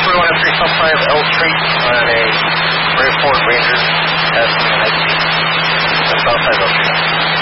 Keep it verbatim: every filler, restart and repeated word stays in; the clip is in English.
three one three five L Street on a Ray Ford Ranger S nineteen. South side L Street.